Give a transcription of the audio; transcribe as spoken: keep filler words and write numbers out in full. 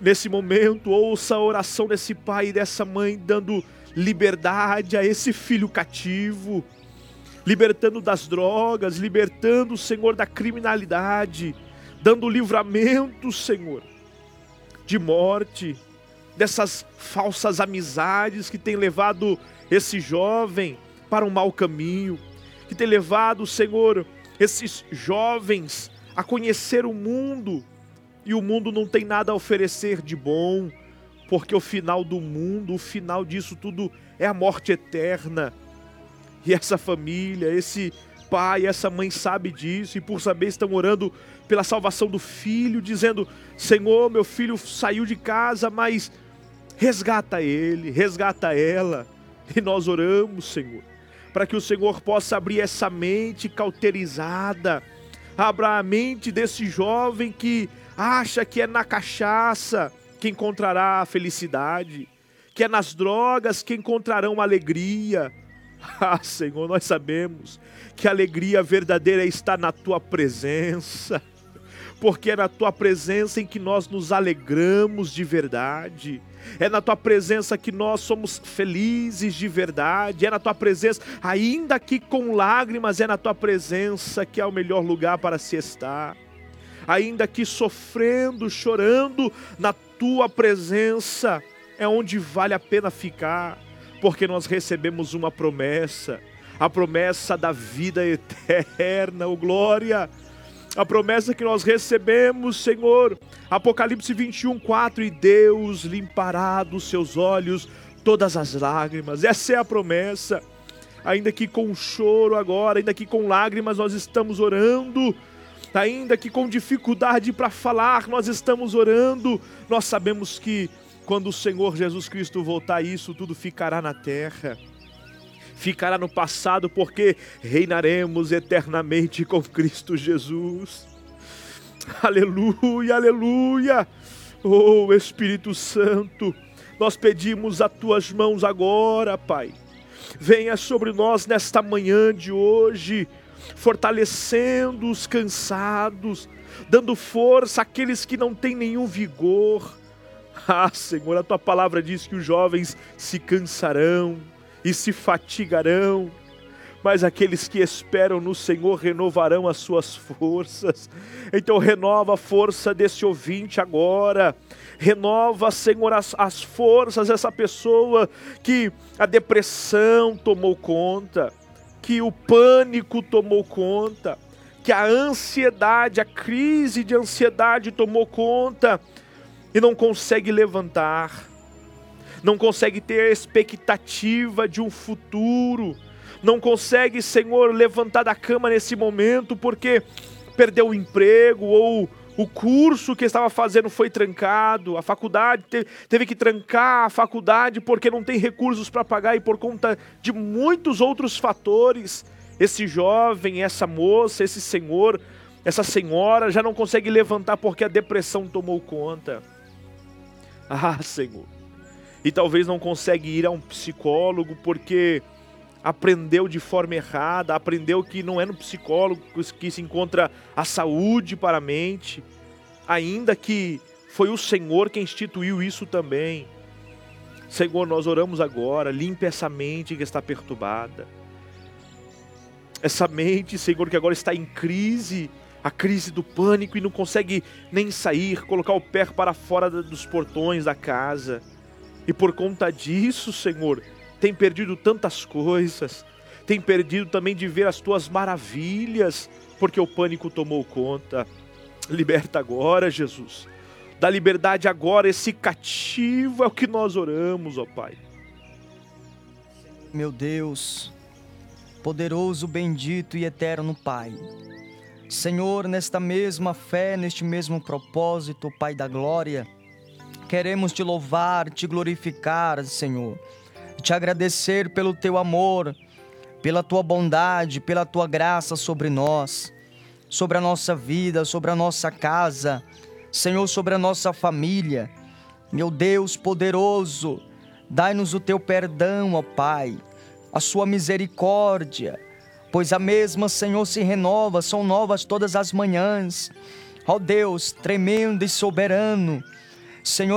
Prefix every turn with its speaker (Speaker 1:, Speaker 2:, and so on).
Speaker 1: nesse momento, ouça a oração desse pai e dessa mãe, dando liberdade a esse filho cativo, libertando das drogas, libertando, Senhor, da criminalidade, dando livramento, Senhor, de morte, dessas falsas amizades que tem levado esse jovem para um mau caminho, que tem levado, Senhor, esses jovens a conhecer o mundo, e o mundo não tem nada a oferecer de bom, porque o final do mundo, o final disso tudo é a morte eterna. E essa família, esse pai, essa mãe sabe disso, e por saber estão orando pela salvação do filho, dizendo: Senhor, meu filho saiu de casa, mas resgata ele, resgata ela. E nós oramos, Senhor, para que o Senhor possa abrir essa mente cauterizada, abra a mente desse jovem que acha que é na cachaça que encontrará a felicidade, que é nas drogas que encontrarão alegria. Ah, Senhor, nós sabemos que a alegria verdadeira está na Tua presença, porque é na Tua presença em que nós nos alegramos de verdade, é na Tua presença que nós somos felizes de verdade, é na Tua presença, ainda que com lágrimas, é na Tua presença que é o melhor lugar para se estar, ainda que sofrendo, chorando, na Tua presença é onde vale a pena ficar, porque nós recebemos uma promessa, a promessa da vida eterna, oh glória, a promessa que nós recebemos, Senhor, Apocalipse vinte e um, quatro, e Deus limpará dos seus olhos todas as lágrimas. Essa é a promessa, ainda que com choro agora, ainda que com lágrimas nós estamos orando, ainda que com dificuldade para falar nós estamos orando, nós sabemos que quando o Senhor Jesus Cristo voltar, isso tudo ficará na terra, ficará no passado, porque reinaremos eternamente com Cristo Jesus. Aleluia, aleluia. Oh Espírito Santo, nós pedimos as Tuas mãos agora, Pai. Venha sobre nós nesta manhã de hoje, fortalecendo os cansados, dando força àqueles que não têm nenhum vigor. Ah, Senhor, a Tua palavra diz que os jovens se cansarão e se fatigarão, mas aqueles que esperam no Senhor renovarão as suas forças. Então renova a força desse ouvinte agora, renova, Senhor, as, as forças dessa pessoa que a depressão tomou conta, que o pânico tomou conta, que a ansiedade, a crise de ansiedade tomou conta, e não consegue levantar, não consegue ter a expectativa de um futuro, não consegue, Senhor, levantar da cama nesse momento porque perdeu o emprego, ou o curso que estava fazendo foi trancado, a faculdade teve, teve que trancar a faculdade porque não tem recursos para pagar, e por conta de muitos outros fatores, esse jovem, essa moça, esse senhor, essa senhora já não consegue levantar porque a depressão tomou conta. Ah, Senhor, e talvez não consegue ir a um psicólogo porque aprendeu de forma errada, aprendeu que não é no psicólogo que se encontra a saúde para a mente, ainda que foi o Senhor quem instituiu isso também. Senhor, nós oramos agora, limpe essa mente que está perturbada, essa mente, Senhor, que agora está em crise, a crise do pânico, e não consegue nem sair, colocar o pé para fora dos portões da casa. E por conta disso, Senhor, tem perdido tantas coisas, tem perdido também de ver as Tuas maravilhas, porque o pânico tomou conta. Liberta agora, Jesus. Dá liberdade agora, esse cativo é o que nós oramos, ó Pai.
Speaker 2: Meu Deus, poderoso, bendito e eterno Pai, Senhor, nesta mesma fé, neste mesmo propósito, Pai da glória, queremos Te louvar, Te glorificar, Senhor, Te agradecer pelo Teu amor, pela Tua bondade, pela Tua graça sobre nós, sobre a nossa vida, sobre a nossa casa, Senhor, sobre a nossa família. Meu Deus poderoso, dai-nos o Teu perdão, ó Pai, a Sua misericórdia, pois a mesma, Senhor, se renova, são novas todas as manhãs. Ó Deus, tremendo e soberano, Senhor,